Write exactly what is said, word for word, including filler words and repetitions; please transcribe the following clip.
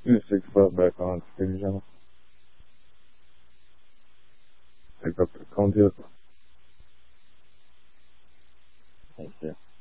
You need to stick the butt back on security channel. Pick up the cone tip. Thank you.